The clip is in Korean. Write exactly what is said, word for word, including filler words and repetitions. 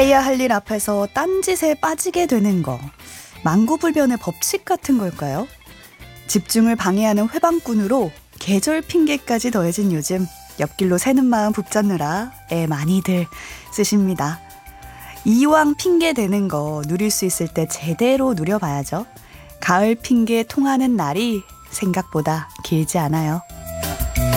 해야 할 일 앞에서 딴짓에 빠지게 되는 거. 만고불변의 법칙 같은 걸까요? 집중을 방해하는 회방꾼으로 계절 핑계까지 더해진 요즘, 옆길로 새는 마음 붙잡느라 애 많이들 쓰십니다. 이왕 핑계 대는 거 누릴 수 있을 때 제대로 누려봐야죠. 가을 핑계 통하는 날이 생각보다 길지 않아요.